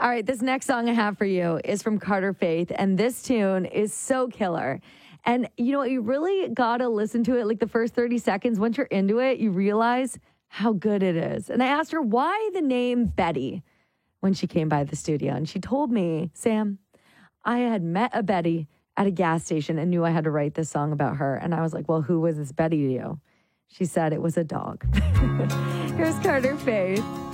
All right, this next song I have for you is from Carter Faith, and this tune is so killer. And you know, you really got to listen to it like the first 30 seconds. Once you're into it, you realize how good it is. And I asked her why the name Betty when she came by the studio. And she told me, Sam, I had met a Betty at a gas station and knew I had to write this song about her. And I was like, well, who was this Betty to you? She said it was a dog. Here's Carter Faith.